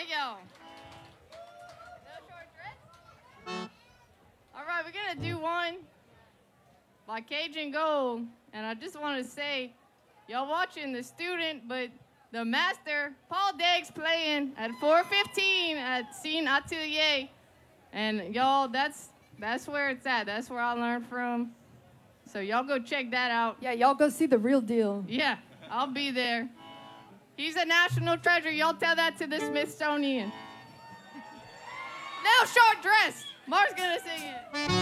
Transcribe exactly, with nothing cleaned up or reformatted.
right, y'all. No short dress? All right, we're going to do one by Cajun Gold. And I just want to say, y'all watching the student, but the master, Paul Deggs, playing at four fifteen at Scene Atelier. And y'all, that's that's where it's at. That's where I learned from. So y'all go check that out. Yeah, y'all go see the real deal. Yeah, I'll be there. He's a national treasure. Y'all tell that to the Smithsonian. No short dress. Mark's gonna sing it.